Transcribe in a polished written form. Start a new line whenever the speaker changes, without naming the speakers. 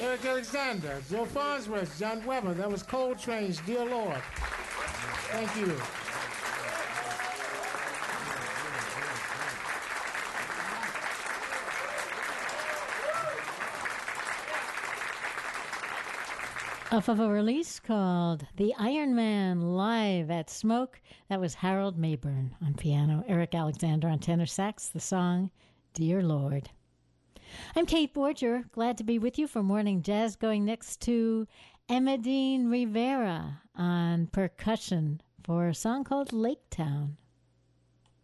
Eric Alexander, Joe Farnsworth, John Weber. That was Coltrane's Dear Lord. Thank you.
Off of a release called The Iron Man Live at Smoke, that was Harold Mayburn on piano, Eric Alexander on tenor sax, the song Dear Lord. I'm Kate Borger, glad to be with you for Morning Jazz, going next to Emma Dean Rivera on percussion for a song called Lake Town.